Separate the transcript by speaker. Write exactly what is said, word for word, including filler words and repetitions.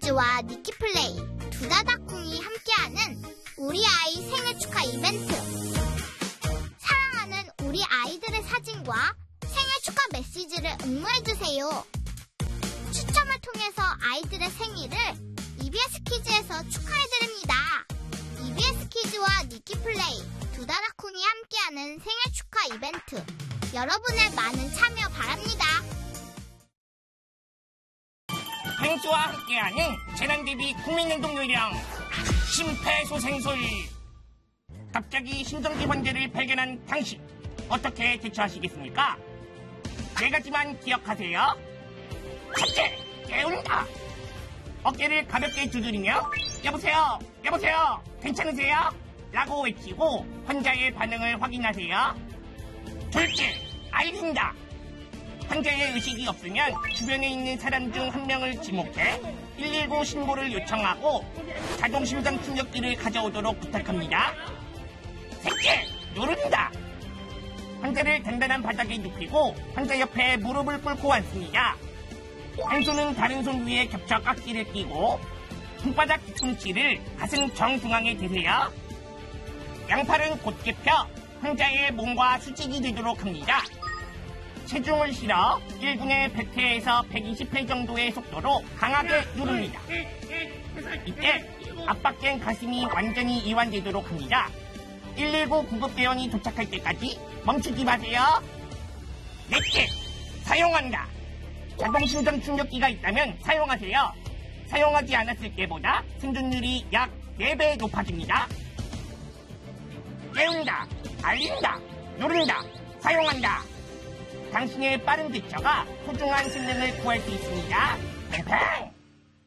Speaker 1: 비스키즈와 니키플레이, 두다다쿵이 함께하는 우리 아이 생일 축하 이벤트. 사랑하는 우리 아이들의 사진과 생일 축하 메시지를 응모해주세요. 추첨을 통해서 아이들의 생일을 이비에스 키즈에서 축하해드립니다. 이비에스 키즈와 니키플레이, 두다다쿵이 함께하는 생일 축하 이벤트. 여러분의 많은 참여 바랍니다.
Speaker 2: 펭수와 함께하는 재난대비 국민행동 요령 심폐소생술. 갑자기 심정지 환자를 발견한 당신, 어떻게 대처하시겠습니까? 네 가지만 기억하세요. 첫째, 깨운다. 어깨를 가볍게 두드리며 여보세요, 여보세요, 괜찮으세요? 라고 외치고 환자의 반응을 확인하세요. 둘째, 알린다. 환자의 의식이 없으면 주변에 있는 사람 중 한 명을 지목해 일일구 신고를 요청하고 자동심장 충격기를 가져오도록 부탁합니다. 셋째, 누른다. 환자를 단단한 바닥에 눕히고 환자 옆에 무릎을 꿇고 앉습니다. 한 손은 다른 손 위에 겹쳐 깍지를 끼고 손바닥 뒤꿈치를 가슴 정중앙에 대세요. 양팔은 곧게 펴 환자의 몸과 수직이 되도록 합니다. 체중을 실어 일 분에 백 회에서 백이십 회 정도의 속도로 강하게 누릅니다. 이때 압박된 가슴이 완전히 이완되도록 합니다. 일일구 구급대원이 도착할 때까지 멈추지 마세요. 넷째, 사용한다. 자동심장 충격기가 있다면 사용하세요. 사용하지 않았을 때보다 생존율이 약 네 배 높아집니다. 깨운다, 알린다, 누른다, 사용한다. 당신의 빠른 대처가 소중한 생명을 구할 수 있습니다. 팽팽!